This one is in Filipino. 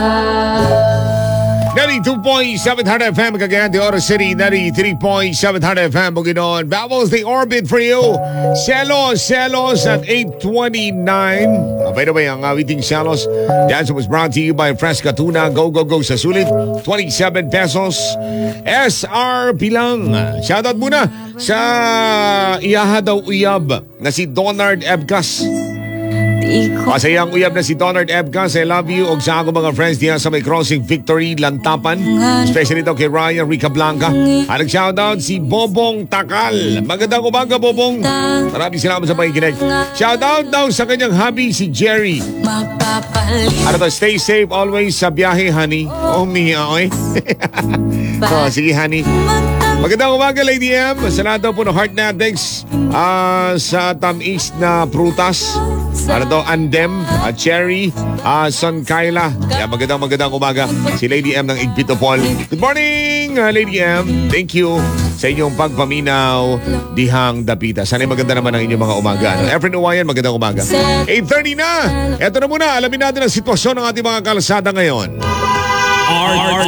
92.700 FM, Cagayan de Oro City, 93.700 FM, Bukidnon. Babbles the orbit for you. Selos at 8:29. By the way, ang awiting Selos, that was brought to you by Fresca Tuna. Go sa sulit. 27 pesos. SR Bilang. Shoutout muna sa iyaha daw uyab na si Donald Ebcas. Masayang uyab na si Donald Ebcas. I love you. Og sa ako mga friends diyan sa may crossing Victory, Lantapan. Especially daw kay Ryan Rica Blanca. Alag shoutout si Bobong Takal. Magandang umaga, Bobong. Maraming salamat sa pakikinig. Shoutout daw sa kanyang hubby si Jerry. Ano to, stay safe always sa biyahe, honey. Oh, mihi ako So, sige, honey. Magandang umaga, Lady M. Sa lahat daw po ng heart natics sa tamis na prutas. Ano to? Andem, cherry, Son Kyla. Yeah, magandang umaga. Si Lady M ng Igpitopol. Good morning, Lady M. Thank you sa inyong pagpaminaw dihang dapita. Sana'y maganda naman ang inyong mga umaga. Efren Uwayan, magandang umaga. 8:30 na. Eto na muna. Alamin natin ang sitwasyon ng ating mga kalsada ngayon.